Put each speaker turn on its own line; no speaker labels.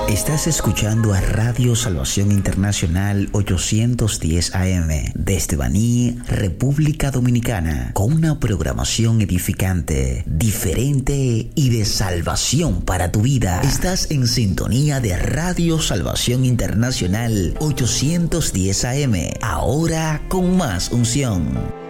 Estás escuchando a Radio Salvación Internacional 810 AM desde Baní, República Dominicana, con una programación edificante, diferente y de salvación para tu vida. Estás en sintonía de Radio Salvación Internacional 810 AM, ahora con más unción.